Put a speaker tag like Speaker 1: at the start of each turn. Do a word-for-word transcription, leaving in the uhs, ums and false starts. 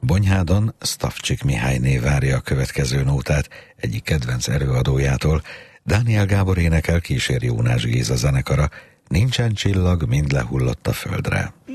Speaker 1: Bonyhádon Stavcsik Mihályné várja a következő nótát egyik kedvenc előadójától. Dániel Gábor énekel, kíséri Ónás Géza zenekara. Nincsen csillag, mind lehullott a földre.